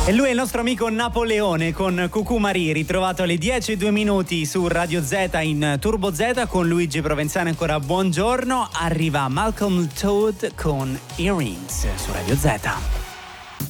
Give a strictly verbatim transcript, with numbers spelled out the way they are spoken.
E lui è il nostro amico Napoleone con Cucù Marì, ritrovato alle dieci e due minuti su Radio Z in Turbo Z con Luigi Provenzano. Ancora buongiorno. Arriva Malcolm Toad con Earrings su Radio Z.